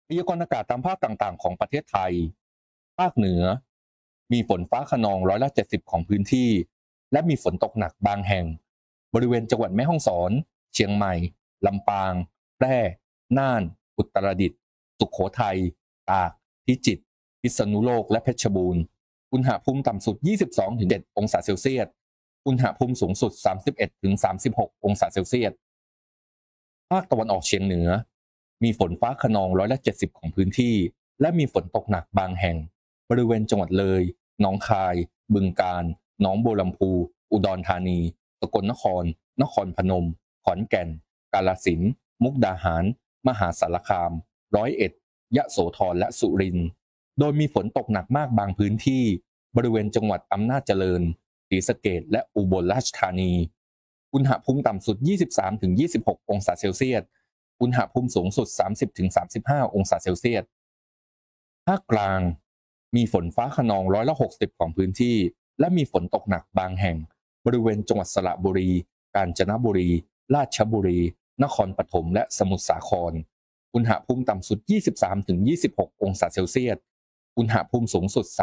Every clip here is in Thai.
พยากรณ์อากาศตามภาคต่างๆของประเทศไทยภาคเหนือมีฝนฟ้าคะนอง70%ของพื้นที่และมีฝนตกหนักบางแห่งบริเวณจังหวัดแม่ฮ่องสอนเชียงใหม่ลำปางแพร่น่านอุตรดิตถ์สุโขทัยตากพิจิตรพิษณุโลกและเพชรบูรณ์อุณหภูมิต่ำสุด22-7องศาเซลเซียสอุณหภูมิสูงสุด31-36องศาเซลเซียสภาคตะวันออกเฉียงเหนือมีฝนฟ้าคะนอง70%ของพื้นที่และมีฝนตกหนักบางแห่งบริเวณจังหวัดเลยหนองคายบึงกาฬหนองบัวลำพูอุดรธานีสกลนครนครพนมขอนแก่นกาฬสินธุ์มุกดาหารมหาสารคาม101ยะโสธรและสุรินทร์โดยมีฝนตกหนักมากบางพื้นที่บริเวณจังหวัดอำนาจเจริญศรีสะเกษและอุบลราชธานีอุณหภูมิต่ำสุด23-26องศาเซลเซียสอุณหภูมิสูงสุด30-35องศาเซลเซียสภาคกลางมีฝนฟ้าคะนอง60%ของพื้นที่และมีฝนตกหนักบางแห่งบริเวณจังหวัดสระบุรีกาญจนบุรีราชบุรีนครปฐมและสมุทรสาครอุณหภูมิต่ำสุด23-26องศาเซลเซียสอุณหภูมิสูงสุด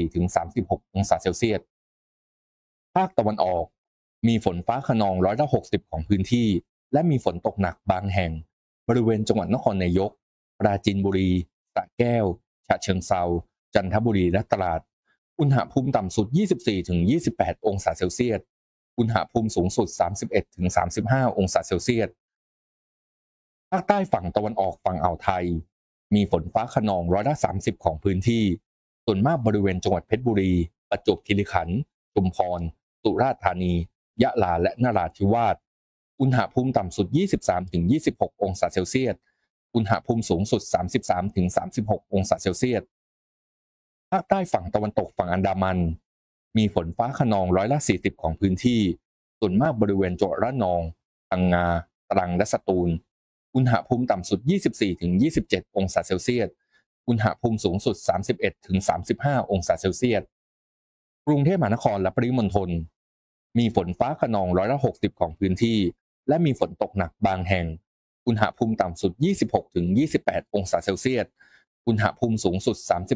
34-36องศาเซลเซียสภาคตะวันออกมีฝนฟ้าคะนอง60%ของพื้นที่และมีฝนตกหนักบางแห่งบริเวณจังหวัดนครนายกปราจีนบุรีสระแก้วฉะเชิงเทราจันทบุรีและตราดอุณหภูมิต่ำสุด24-28องศาเซลเซียสอุณหภูมิสูงสุด31-35องศาเซลเซียสภาคใต้ฝั่งตะวันออกฝั่งอ่าวไทยมีฝนฟ้าคะนอง30%ของพื้นที่ส่วนมากบริเวณจังหวัดเพชรบุรีประจวบคีรีขันธ์ชุมพรสุราษฎร์ธานียะลาและนราธิวาสอุณหภูมิต่ำสุด23-26องศาเซลเซียสอุณหภูมิสูงสุด33-36องศาเซลเซียสภาคใต้ฝั่งตะวันตกฝั่งอันดามันมีฝนฟ้าคะนอง40%ของพื้นที่ส่วนมากบริเวณจังหวัดระนองพังงาตรังและสตูลอุณหภูมิต่ำสุด24-27องศาเซลเซียสอุณหภูมิสูงสุด31-35องศาเซลเซียสกรุงเทพมหานครและปริมณฑลมีฝนฟ้าคะนอง60%ของพื้นที่และมีฝนตกหนักบางแห่งอุณหภูมิต่ำสุด26-28องศาเซลเซียสอุณหภูมิสูงสุด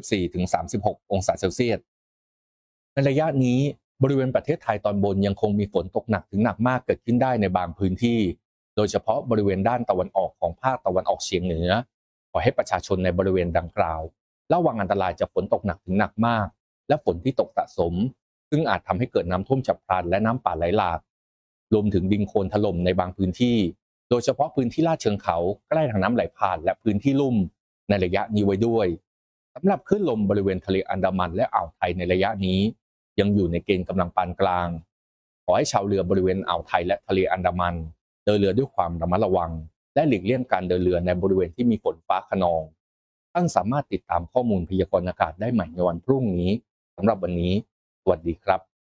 34-36องศาเซลเซียสในระยะนี้บริเวณประเทศไทยตอนบนยังคงมีฝนตกหนักถึงหนักมากเกิดขึ้นได้ในบางพื้นที่โดยเฉพาะบริเวณด้านตะวันออกของภาคตะวันออกเฉียงเหนือขอให้ประชาชนในบริเวณดังกล่าวระวังอันตรายจากฝนตกหนักถึงหนักมากและฝนที่ตกสะสมซึ่งอาจทำให้เกิดน้ำท่วมฉับพลันและน้ำป่าไหลหลากรวมถึงดินโคลนถล่มในบางพื้นที่โดยเฉพาะพื้นที่ลาดเชิงเขาใกล้ทางน้ำไหลผ่านและพื้นที่ลุ่มในระยะนี้ไว้ด้วยสำหรับคลื่นลมบริเวณทะเลอันดามันและอ่าวไทยในระยะนี้ยังอยู่ในเกณฑ์กำลังปานกลางขอให้ชาวเรือบริเวณอ่าวไทยและทะเลอันดามันเดินเรือด้วยความระมัดระวังและหลีกเลี่ยงการเดินเรือในบริเวณที่มีฝนฟ้าคะนองท่านสามารถติดตามข้อมูลพยากรณ์อากาศได้ใหม่ในวันพรุ่งนี้สำหรับวันนี้สวัสดีครับ